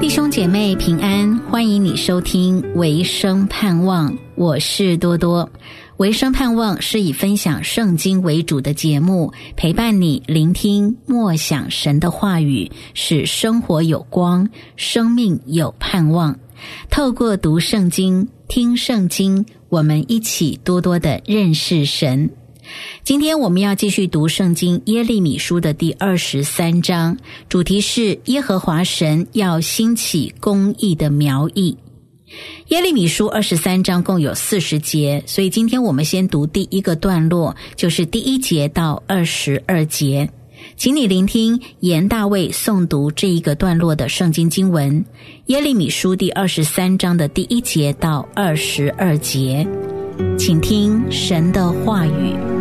弟兄姐妹平安，欢迎你收听维生盼望，我是多多。维生盼望是以分享圣经为主的节目，陪伴你聆听默想神的话语，使生活有光，生命有盼望。透过读圣经、听圣经，我们一起多多的认识神。今天我们要继续读圣经耶利米书的第23章，主题是耶和华神要兴起公义的苗裔。耶利米书23章共有40节，所以今天我们先读第一个段落，就是第1节到22节。请你聆听严大卫诵读这一个段落的圣经经文，耶利米书第23章的第1节到22节。请听神的话语。